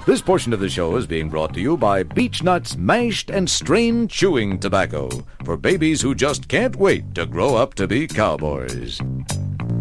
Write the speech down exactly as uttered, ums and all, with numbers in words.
This portion of the show is being brought to you by Beechnuts Mashed and Strained Chewing Tobacco for babies who just can't wait to grow up to be cowboys.